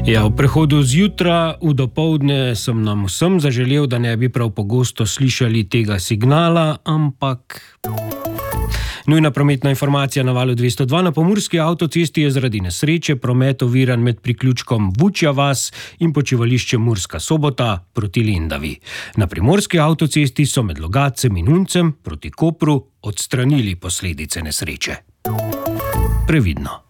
Ja, v prehodu zjutra v dopoldne sem nam vsem zaželel, da ne bi prav pogosto slišali tega signala, ampak... Nujna prometna informacija na valu 202. Na pomurski avtocesti je zaradi nesreče promet oviran med priključkom Vučja vas in počivališčem Murska Sobota proti Lendavi. Na primorski avtocesti so med Logatcem in Uncem proti Kopru odstranili posledice nesreče. Previdno.